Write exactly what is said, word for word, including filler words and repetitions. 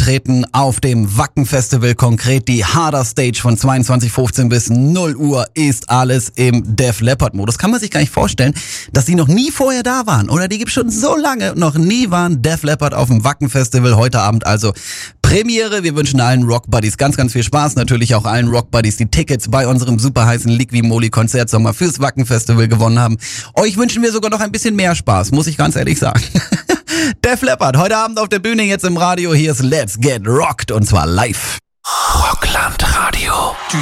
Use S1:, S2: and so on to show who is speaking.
S1: auftreten auf dem Wacken Festival, konkret die Harder Stage von zweiundzwanzig Uhr fünfzehn bis null Uhr ist alles im Def Leppard Modus. Kann man sich gar nicht vorstellen, dass die noch nie vorher da waren. Oder die gibt's schon so lange. Noch nie waren Def Leppard auf dem Wacken Festival. Heute Abend also Premiere. Wir wünschen allen Rock Buddies ganz, ganz viel Spaß. Natürlich auch allen Rock Buddies, die Tickets bei unserem super heißen Liqui-Moly Konzertsommer fürs Wacken Festival gewonnen haben. Euch wünschen wir sogar noch ein bisschen mehr Spaß, muss ich ganz ehrlich sagen. Def Leppard, heute Abend auf der Bühne, jetzt im Radio. Hier ist Let's Get Rocked und zwar live.
S2: Rockland Radio.